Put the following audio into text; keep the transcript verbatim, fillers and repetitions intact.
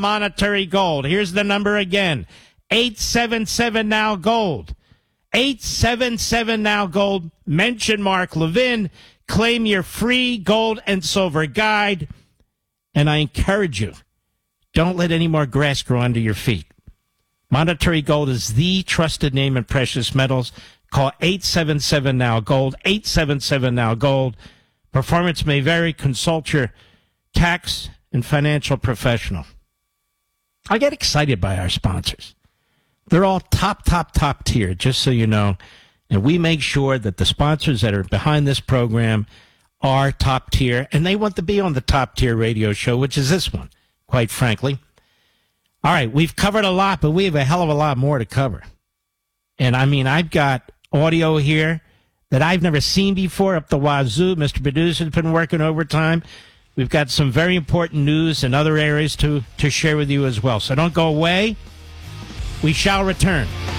Monetary Gold. Here's the number again. eight seven seven now gold. eight seven seven now gold. Mention Mark Levin. Claim your free gold and silver guide. And I encourage you, don't let any more grass grow under your feet. Monetary Gold is the trusted name in precious metals. Call eight seven seven now gold. eight seven seven now gold. Performance may vary. Consult your tax and financial professional. I get excited by our sponsors. They're all top, top, top tier, just so you know. And we make sure that the sponsors that are behind this program are top tier, and they want to be on the top tier radio show, which is this one, quite frankly. All right, we've covered a lot, but we have a hell of a lot more to cover. And, I mean, I've got audio here that I've never seen before up the wazoo. Mister Producer's been working overtime. We've got some very important news and other areas to, to share with you as well. So don't go away. We shall return.